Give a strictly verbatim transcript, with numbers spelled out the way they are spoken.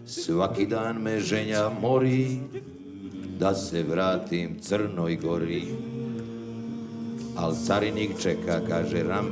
Svaki dan me ženja mori, da se vratim Crnoj Gori. Al carinik čeka, kaže Ram